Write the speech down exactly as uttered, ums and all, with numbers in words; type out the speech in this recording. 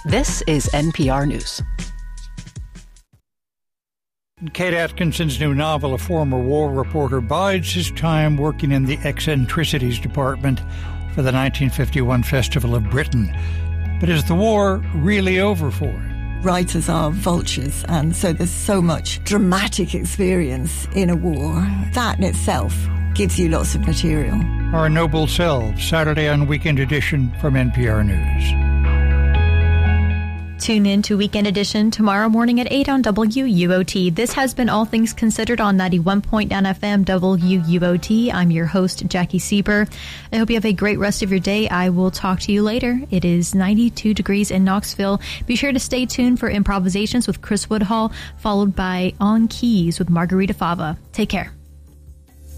This is N P R News. Kate Atkinson's new novel, a former war reporter, bides his time working in the eccentricities department for the nineteen fifty-one Festival of Britain. But is the war really over for him? Writers are vultures, and so there's so much dramatic experience in a war. That in itself gives you lots of material. Our Noble Selves, Saturday on Weekend Edition from N P R News. Tune in to Weekend Edition tomorrow morning at eight on W U O T. This has been All Things Considered on ninety-one point nine F M W U O T. I'm your host, Jackie Sieber. I hope you have a great rest of your day. I will talk to you later. It is ninety-two degrees in Knoxville. Be sure to stay tuned for Improvisations with Chris Woodhull, followed by On Keys with Margarita Fava. Take care.